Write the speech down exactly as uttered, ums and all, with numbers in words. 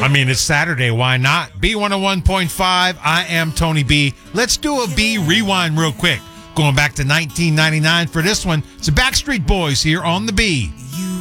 I mean, it's Saturday. Why not? B one oh one point five. I am Tony B. Let's do a B rewind real quick. Going back to nineteen ninety-nine for this one. It's the Backstreet Boys here on the B.